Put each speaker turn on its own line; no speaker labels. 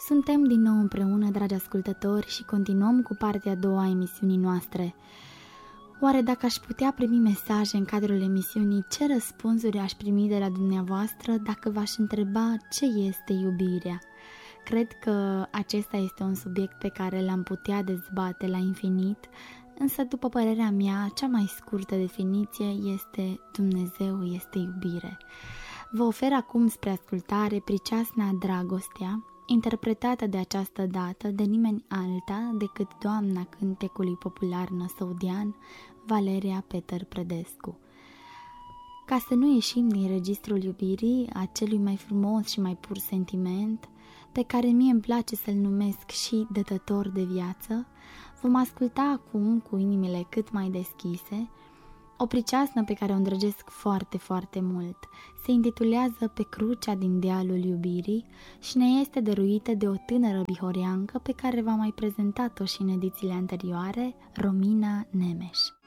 Suntem din nou împreună, dragi ascultători, și continuăm cu partea a doua a emisiunii noastre. Oare dacă aș putea primi mesaje în cadrul emisiunii, ce răspunsuri aș primi de la dumneavoastră dacă v-aș întreba ce este iubirea? Cred că acesta este un subiect pe care l-am putea dezbate la infinit, însă, după părerea mea, cea mai scurtă definiție este: Dumnezeu este iubire. Vă ofer acum spre ascultare priceasna Dragostea, interpretată de această dată de nimeni alta decât doamna cântecului popular năsăudian, Valeria Peter Predescu. Ca să nu ieșim din registrul iubirii, acelui mai frumos și mai pur sentiment, pe care mie îmi place să-l numesc și dătător de viață, vom asculta acum, cu inimile cât mai deschise, o priceasnă pe care o îndrăgesc foarte, foarte mult. Se intitulează Pe crucea din dealul iubirii și ne este dăruită de o tânără bihoreancă pe care v-am mai prezentat-o și în edițiile anterioare, Romina Nemes.